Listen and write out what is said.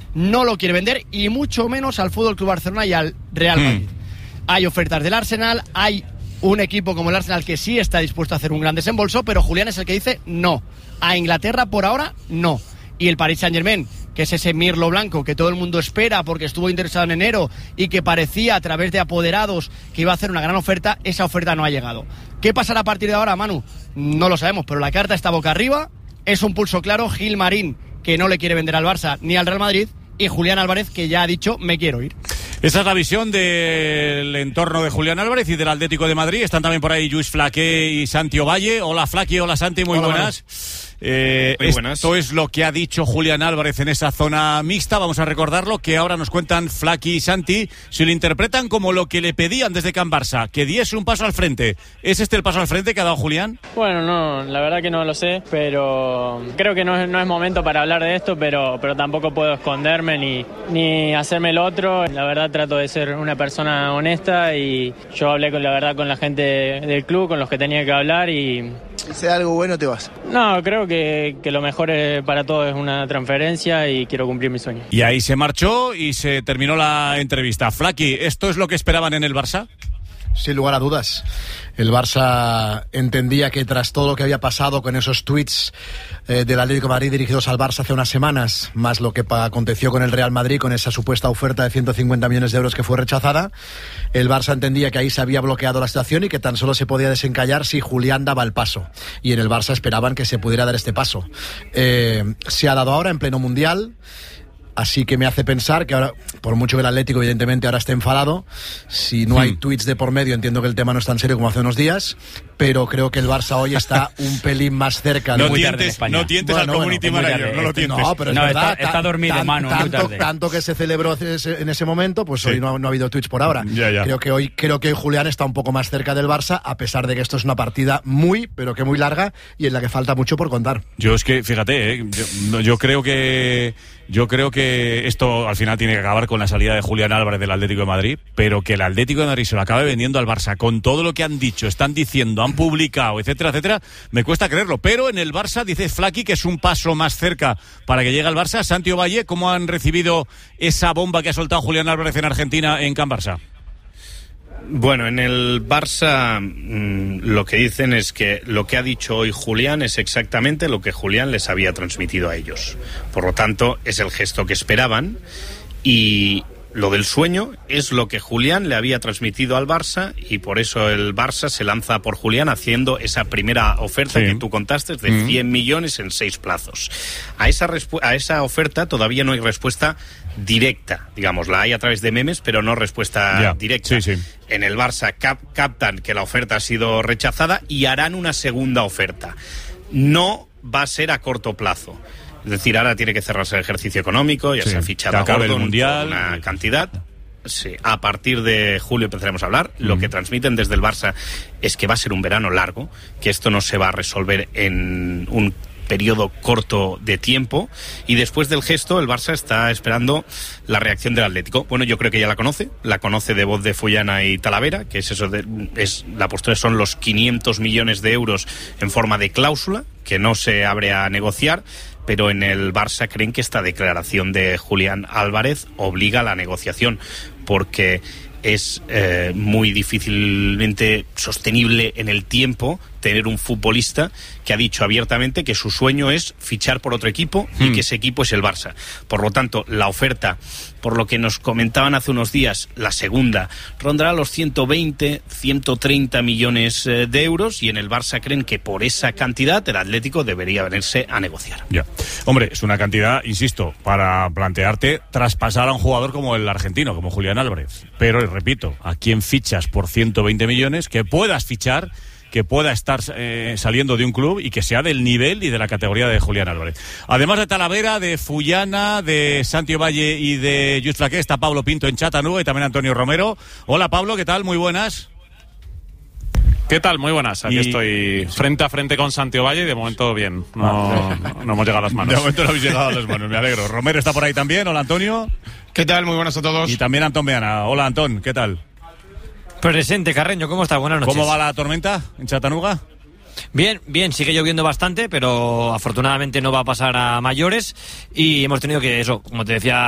no lo quiere vender, y mucho menos al FC Barcelona y al Real Madrid. Hay ofertas del Arsenal, hay un equipo como el Arsenal que sí está dispuesto a hacer un gran desembolso, pero Julián es el que dice no. A Inglaterra por ahora no. Y el Paris Saint-Germain, que es ese mirlo blanco que todo el mundo espera porque estuvo interesado en enero y que parecía a través de apoderados que iba a hacer una gran oferta, esa oferta no ha llegado. ¿Qué pasará a partir de ahora, Manu? No lo sabemos, pero la carta está boca arriba, es un pulso claro. Gilmarín, que no le quiere vender al Barça ni al Real Madrid, y Julián Álvarez, que ya ha dicho me quiero ir. Esa es la visión del entorno de Julián Álvarez y del Atlético de Madrid. Están también por ahí Lluís Flaqué y Santi Ovalle. Hola Flaqui, hola Santi, muy buenas. Esto es lo que ha dicho Julián Álvarez en esa zona mixta. Vamos a recordarlo, que ahora nos cuentan Flaqui y Santi si lo interpretan como lo que le pedían desde Can Barça, que diese un paso al frente. ¿Es este el paso al frente que ha dado Julián? Bueno, no, la verdad que no lo sé, pero creo que no es momento para hablar de esto, pero tampoco puedo esconderme ni hacerme el otro. La verdad trato de ser una persona honesta, y yo hablé con la gente del club, con los que tenía que hablar, y si sea algo bueno te vas. No, creo que lo mejor para todos es una transferencia, y quiero cumplir mi sueño. Y ahí se marchó y se terminó la entrevista. Flaqui, ¿esto es lo que esperaban en el Barça? Sin lugar a dudas. El Barça entendía que tras todo lo que había pasado con esos tweets del Atlético de Madrid dirigidos al Barça hace unas semanas, más lo que aconteció con el Real Madrid, con esa supuesta oferta de 150 millones de euros que fue rechazada, el Barça entendía que ahí se había bloqueado la situación y que tan solo se podía desencallar si Julián daba el paso. Y en el Barça esperaban que se pudiera dar este paso. Se ha dado ahora en pleno Mundial. Así que me hace pensar que ahora, por mucho que el Atlético evidentemente ahora esté enfadado, si no hay tweets de por medio, entiendo que el tema no es tan serio como hace unos días, pero creo que el Barça hoy está un pelín más cerca. No tientes al community manager, no lo tientes. No, pero es verdad, está dormido, Manu, tanto que se celebró en ese momento, pues sí. Hoy no ha habido tweets por ahora. Ya. Creo que hoy Julián está un poco más cerca del Barça, a pesar de que esto es una partida muy larga y en la que falta mucho por contar. Yo es que, fíjate, yo creo que esto al final tiene que acabar con la salida de Julián Álvarez del Atlético de Madrid, pero que el Atlético de Madrid se lo acabe vendiendo al Barça con todo lo que han dicho, están diciendo, han publicado, etcétera, me cuesta creerlo. Pero en el Barça dice Flaqui que es un paso más cerca para que llegue al Barça. Santi Ovalle, ¿cómo han recibido esa bomba que ha soltado Julián Álvarez en Argentina en Can Barça? Bueno, en el Barça lo que dicen es que lo que ha dicho hoy Julián es exactamente lo que Julián les había transmitido a ellos. Por lo tanto, es el gesto que esperaban, y lo del sueño es lo que Julián le había transmitido al Barça, y por eso el Barça se lanza por Julián haciendo esa primera oferta que tú contaste de 100 millones en 6 plazos. A esa oferta todavía no hay respuesta directa, digamos, la hay a través de memes, pero no respuesta directa. Sí. En el Barça captan que la oferta ha sido rechazada y harán una segunda oferta. No va a ser a corto plazo. Es decir, ahora tiene que cerrarse el ejercicio económico, ya se ha fichado a Gordon, el Mundial, una cantidad. Sí, a partir de julio empezaremos a hablar. Lo que transmiten desde el Barça es que va a ser un verano largo, que esto no se va a resolver en un periodo corto de tiempo, y después del gesto el Barça está esperando la reacción del Atlético. Bueno, yo creo que ya la conoce de voz de Fullana y Talavera, que es eso la postura son los 500 millones de euros en forma de cláusula que no se abre a negociar, pero en el Barça creen que esta declaración de Julián Álvarez obliga a la negociación, porque es muy difícilmente sostenible en el tiempo tener un futbolista que ha dicho abiertamente que su sueño es fichar por otro equipo y que ese equipo es el Barça. Por lo tanto, la oferta, por lo que nos comentaban hace unos días, la segunda, rondará los 120, 130 millones de euros, y en el Barça creen que por esa cantidad el Atlético debería venirse a negociar. Ya. Hombre, es una cantidad, insisto, para plantearte traspasar a un jugador como el argentino, como Julián Álvarez. Pero, repito, ¿a quién fichas por 120 millones? Que puedas fichar, que pueda estar saliendo de un club y que sea del nivel y de la categoría de Julián Álvarez. Además de Talavera, de Fullana, de Santi Ovalle y de Lluís Flaqué, está Pablo Pinto en Chattanooga y también Antonio Romero. Hola Pablo, ¿qué tal? Muy buenas. ¿Qué tal? Muy buenas. Aquí estoy frente a frente con Santi Ovalle y de momento bien. No hemos llegado a las manos. De momento no habéis llegado a las manos, me alegro. Romero está por ahí también. Hola Antonio. ¿Qué tal? Muy buenas a todos. Y también Antón Meana. Hola Antón, ¿qué tal? Presente, Carreño, ¿cómo estás? Buenas noches. ¿Cómo va la tormenta en Chattanooga? Bien, sigue lloviendo bastante, pero afortunadamente no va a pasar a mayores, y hemos tenido que, como te decía